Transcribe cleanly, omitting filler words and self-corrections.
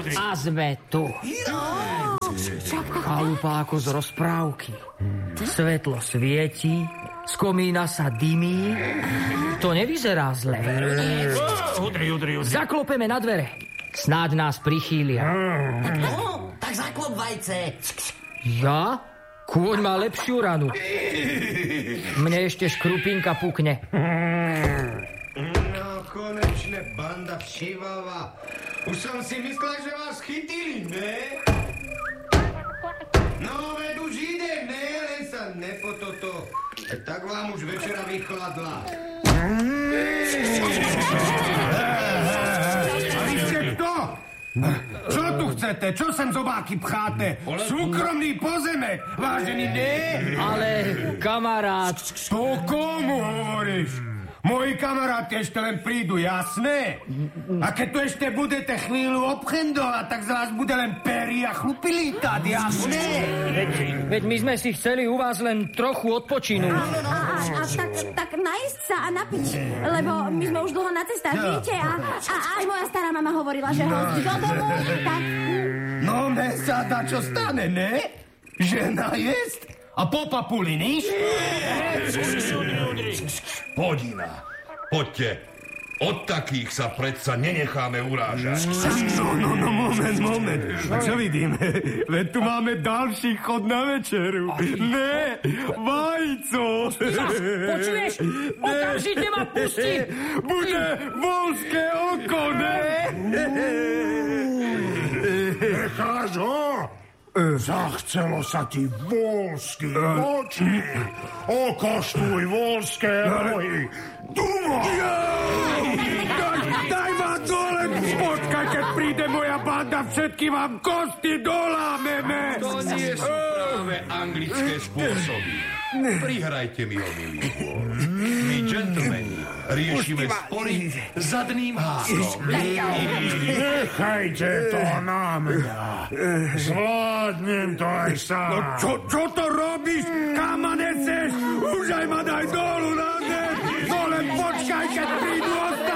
A sme tu. Chalupa ako z rozprávky. Svetlo svieti, z komína sa dymí. To nevyzerá zle. Udri. Zaklopeme na dvere. Snáď nás prichýlia. Tak zaklop, vajce. Ja? Kôň má lepšiu ranu. Mne ešte škrupinka pukne. No, konečne banda všívava. Už som si myslel, že vás chytili, ne? No, veď už ide, ne? Len sa nepototo. Tak vám už večera vychladla. A vy ste kto? Čo tu chcete? Čo sem zobáky pcháte? Súkromný pozemek, vážený, ne? Ale, kamarát... To komu hovoríš? Moji kamaráti ešte len prídu, jasné? A keď tu ešte budete chvíľu obchendovať, tak z vás bude len pery a chlupilítať, jasné? Veď my sme si chceli u vás len trochu odpočinúť. A tak najesť sa a napiť, lebo my sme už dlho na cestách, viete? A aj moja stará mama hovorila, že host do domu, tak... No, me sa dá čo stane, ne? Že najesť? A po papuli, niš? Podina, poďte. Od takých sa predsa nenecháme urážať. No, moment. Čo vidíme? Veď tu máme ďalší chod na večeru. Ne, vajco. Počuješ? Okamžite ma pusti. Bude volské oko, ne? Necháš ho? Zachcelo sa ti volský oči. Okoštuj volské rohy. Dumo! Daj ma dole, počkaj, keď príde moja banda, všetky vám kosti dolámeme. To nie sú práve anglické spôsoby. Prihrajte mi ho, milí. My, gentlemani, riešime spory zadným hádom. Nechajte to na mňa. Zvládnem to aj sám. No čo to robíš? Kam ma neseš? Už aj ma daj dole.